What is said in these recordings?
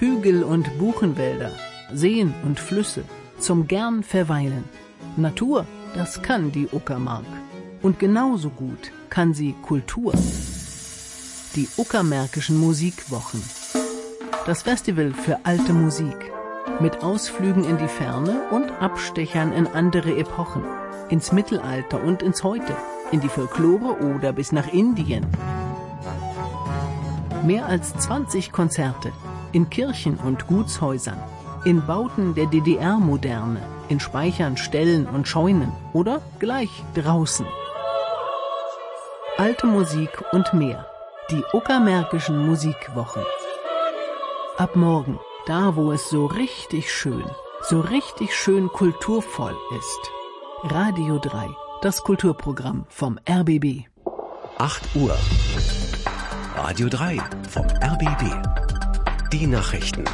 Hügel und Buchenwälder, Seen und Flüsse, zum gern verweilen. Natur, das kann die Uckermark. Und genauso gut kann sie Kultur. Die Uckermärkischen Musikwochen. Das Festival für alte Musik. Mit Ausflügen in die Ferne und Abstechern in andere Epochen. Ins Mittelalter und ins Heute. In die Folklore oder bis nach Indien. Mehr als 20 Konzerte. In Kirchen und Gutshäusern. In Bauten der DDR-Moderne. In Speichern, Ställen und Scheunen. Oder gleich draußen. Alte Musik und mehr. Die Uckermärkischen Musikwochen. Ab morgen, da wo es so richtig schön kulturvoll ist. Radio 3, das Kulturprogramm vom RBB. 8 Uhr. Radio 3 vom RBB. Die Nachrichten.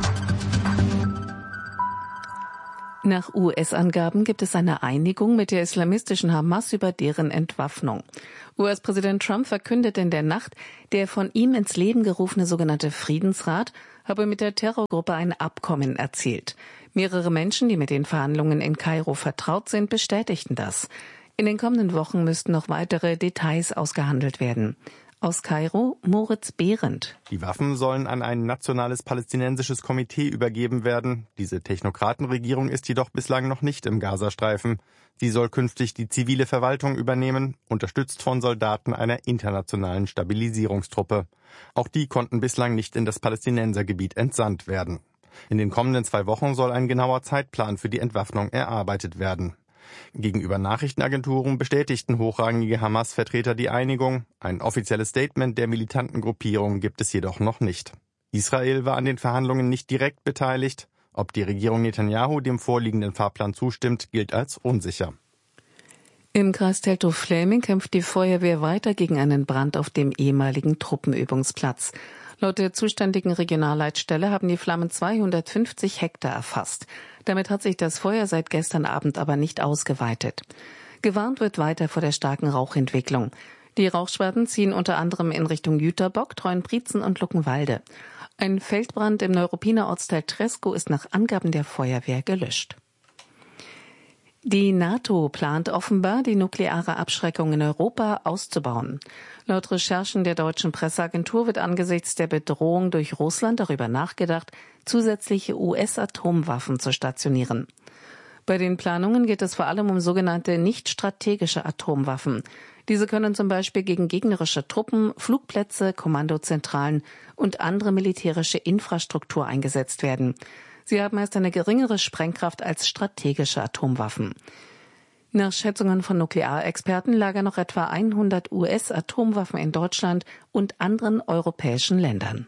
Nach US-Angaben gibt es eine Einigung mit der islamistischen Hamas über deren Entwaffnung. US-Präsident Trump verkündet in der Nacht, der von ihm ins Leben gerufene sogenannte Friedensrat habe mit der Terrorgruppe ein Abkommen erzielt. Mehrere Menschen, die mit den Verhandlungen in Kairo vertraut sind, bestätigten das. In den kommenden Wochen müssten noch weitere Details ausgehandelt werden. Aus Kairo, Moritz Behrendt. Die Waffen sollen an ein nationales palästinensisches Komitee übergeben werden. Diese Technokratenregierung ist jedoch bislang noch nicht im Gazastreifen. Sie soll künftig die zivile Verwaltung übernehmen, unterstützt von Soldaten einer internationalen Stabilisierungstruppe. Auch die konnten bislang nicht in das Palästinensergebiet entsandt werden. In den kommenden 2 Wochen soll ein genauer Zeitplan für die Entwaffnung erarbeitet werden. Gegenüber Nachrichtenagenturen bestätigten hochrangige Hamas-Vertreter die Einigung. Ein offizielles Statement der militanten Gruppierung gibt es jedoch noch nicht. Israel war an den Verhandlungen nicht direkt beteiligt. Ob die Regierung Netanyahu dem vorliegenden Fahrplan zustimmt, gilt als unsicher. Im Kreis Teltow-Fläming kämpft die Feuerwehr weiter gegen einen Brand auf dem ehemaligen Truppenübungsplatz. Laut der zuständigen Regionalleitstelle haben die Flammen 250 Hektar erfasst. Damit hat sich das Feuer seit gestern Abend aber nicht ausgeweitet. Gewarnt wird weiter vor der starken Rauchentwicklung. Die Rauchschwaden ziehen unter anderem in Richtung Jüterbock, Treuenbrietzen und Luckenwalde. Ein Feldbrand im Neuruppiner Ortsteil Treskow ist nach Angaben der Feuerwehr gelöscht. Die NATO plant offenbar, die nukleare Abschreckung in Europa auszubauen. Laut Recherchen der deutschen Presseagentur wird angesichts der Bedrohung durch Russland darüber nachgedacht, zusätzliche US-Atomwaffen zu stationieren. Bei den Planungen geht es vor allem um sogenannte nicht-strategische Atomwaffen. Diese können zum Beispiel gegen gegnerische Truppen, Flugplätze, Kommandozentralen und andere militärische Infrastruktur eingesetzt werden. Sie haben meist eine geringere Sprengkraft als strategische Atomwaffen. Nach Schätzungen von Nuklearexperten lagern noch etwa 100 US-Atomwaffen in Deutschland und anderen europäischen Ländern.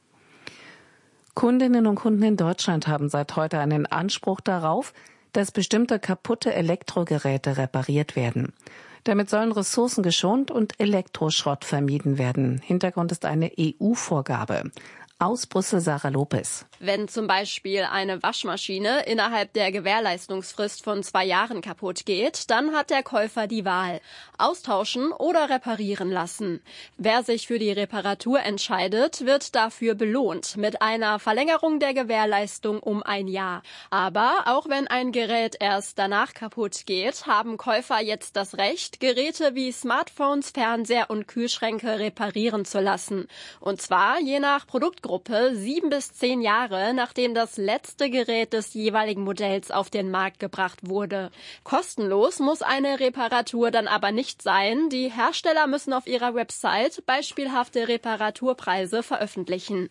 Kundinnen und Kunden in Deutschland haben seit heute einen Anspruch darauf, dass bestimmte kaputte Elektrogeräte repariert werden. Damit sollen Ressourcen geschont und Elektroschrott vermieden werden. Hintergrund ist eine EU-Vorgabe. Aus Brüssel Sarah Lopez. Wenn zum Beispiel eine Waschmaschine innerhalb der Gewährleistungsfrist von 2 Jahren kaputt geht, dann hat der Käufer die Wahl: austauschen oder reparieren lassen. Wer sich für die Reparatur entscheidet, wird dafür belohnt mit einer Verlängerung der Gewährleistung um 1 Jahr. Aber auch wenn ein Gerät erst danach kaputt geht, haben Käufer jetzt das Recht, Geräte wie Smartphones, Fernseher und Kühlschränke reparieren zu lassen. Und zwar je nach Produktgruppe 7 bis 10 Jahre, nachdem das letzte Gerät des jeweiligen Modells auf den Markt gebracht wurde. Kostenlos muss eine Reparatur dann aber nicht sein. Die Hersteller müssen auf ihrer Website beispielhafte Reparaturpreise veröffentlichen.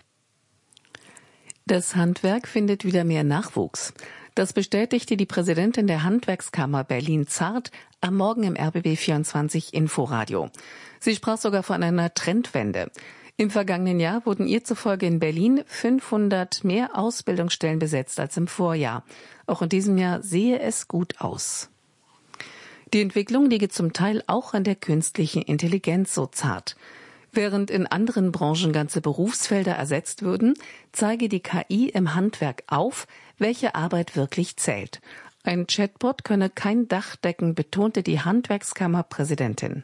Das Handwerk findet wieder mehr Nachwuchs. Das bestätigte die Präsidentin der Handwerkskammer Berlin-Zart am Morgen im RBB 24 Inforadio. Sie sprach sogar von einer Trendwende. Im vergangenen Jahr wurden ihr zufolge in Berlin 500 mehr Ausbildungsstellen besetzt als im Vorjahr. Auch in diesem Jahr sehe es gut aus. Die Entwicklung liege zum Teil auch an der künstlichen Intelligenz, so Zart. Während in anderen Branchen ganze Berufsfelder ersetzt würden, zeige die KI im Handwerk auf, welche Arbeit wirklich zählt. Ein Chatbot könne kein Dach decken, betonte die Handwerkskammerpräsidentin.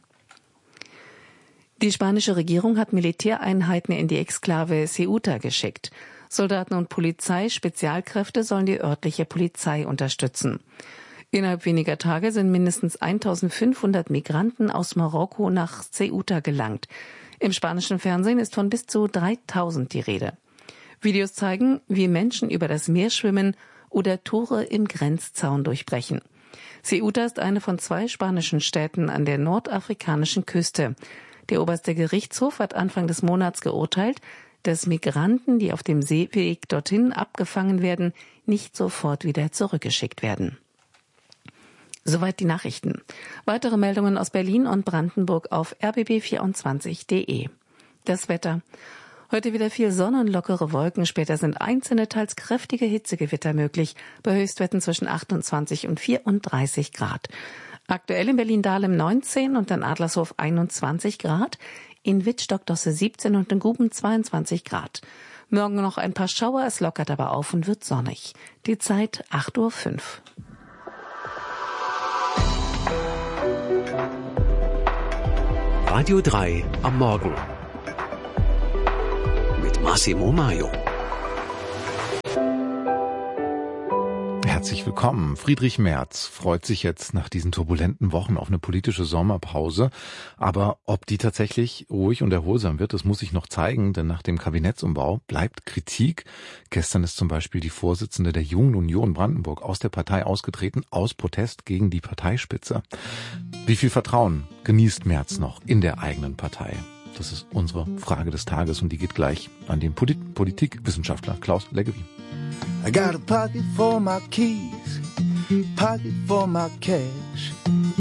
Die spanische Regierung hat Militäreinheiten in die Exklave Ceuta geschickt. Soldaten und Spezialkräfte sollen die örtliche Polizei unterstützen. Innerhalb weniger Tage sind mindestens 1500 Migranten aus Marokko nach Ceuta gelangt. Im spanischen Fernsehen ist von bis zu 3000 die Rede. Videos zeigen, wie Menschen über das Meer schwimmen oder Tore im Grenzzaun durchbrechen. Ceuta ist eine von 2 spanischen Städten an der nordafrikanischen Küste. Der oberste Gerichtshof hat Anfang des Monats geurteilt, dass Migranten, die auf dem Seeweg dorthin abgefangen werden, nicht sofort wieder zurückgeschickt werden. Soweit die Nachrichten. Weitere Meldungen aus Berlin und Brandenburg auf rbb24.de. Das Wetter. Heute wieder viel Sonne und lockere Wolken. Später sind einzelne, teils kräftige Hitzegewitter möglich, bei Höchstwerten zwischen 28 und 34 Grad. Aktuell in Berlin-Dahlem 19 und in Adlershof 21 Grad, in Wittstock-Dosse 17 und in Guben 22 Grad. Morgen noch ein paar Schauer, es lockert aber auf und wird sonnig. Die Zeit 8:05 Uhr. Radio 3 am Morgen mit Massimo Maio. Herzlich willkommen. Friedrich Merz freut sich jetzt nach diesen turbulenten Wochen auf eine politische Sommerpause. Aber ob die tatsächlich ruhig und erholsam wird, das muss sich noch zeigen, denn nach dem Kabinettsumbau bleibt Kritik. Gestern ist zum Beispiel die Vorsitzende der Jungen Union Brandenburg aus der Partei ausgetreten, aus Protest gegen die Parteispitze. Wie viel Vertrauen genießt Merz noch in der eigenen Partei? Das ist unsere Frage des Tages und die geht gleich an den Politikwissenschaftler Klaus Leggevi. I got a pocket for my keys, pocket for my cash.